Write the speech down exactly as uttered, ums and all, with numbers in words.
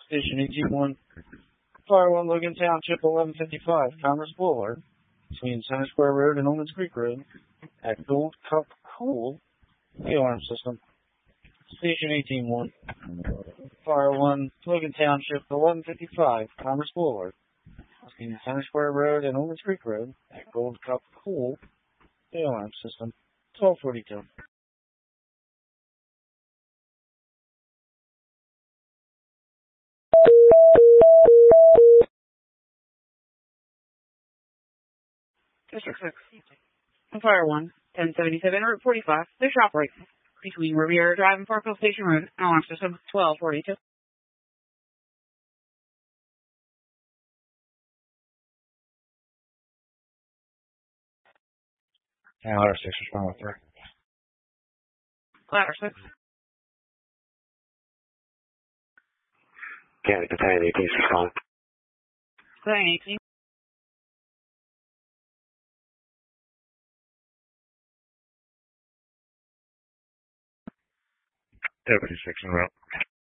Station eighteen one. Fire one, Logan Township, eleven fifty-five, Commerce Boulevard, between Center Square Road and Olmans Creek Road, at Gold Cup Cool, the alarm system. Station eighteen one. Fire one, Logan Township, eleven fifty-five, Commerce Boulevard, between Center Square Road and Olmans Creek Road, at Gold Cup Cool, the alarm system. twelve forty-two. District six. Fire one, ten seventy-seven, Route forty-five, the shop right between Riviera Drive and Parkville Station Road, alarm system, twelve forty-two. And ladder six, respond with three. Ladder six. County Battalion eighteen, respond. Battalion eighteen. Deputy six en route.